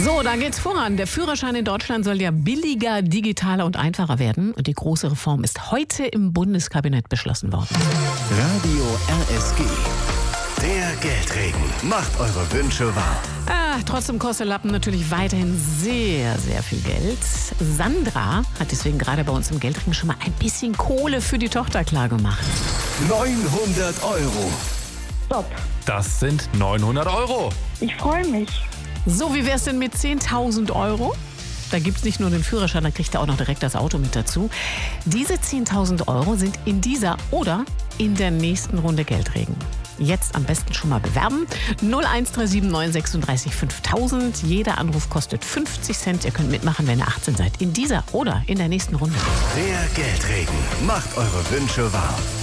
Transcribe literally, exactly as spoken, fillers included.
So, da geht's voran. Der Führerschein in Deutschland soll ja billiger, digitaler und einfacher werden. Und die große Reform ist heute im Bundeskabinett beschlossen worden. Radio R S G. Der Geldregen. Macht eure Wünsche wahr. Ah, trotzdem kostet Lappen natürlich weiterhin sehr, sehr viel Geld. Sandra hat deswegen gerade bei uns im Geldregen schon mal ein bisschen Kohle für die Tochter klargemacht. neunhundert Euro. Stopp. Das sind neunhundert Euro. Ich freue mich. So, wie wär's denn mit zehntausend Euro? Da gibt's nicht nur den Führerschein, da kriegt er auch noch direkt das Auto mit dazu. Diese zehntausend Euro sind in dieser oder in der nächsten Runde Geldregen. Jetzt am besten schon mal bewerben. null eins drei sieben neun sechsunddreißig fünftausend. Jeder Anruf kostet fünfzig Cent. Ihr könnt mitmachen, wenn ihr achtzehn seid. In dieser oder in der nächsten Runde. Der Geldregen. Macht eure Wünsche wahr.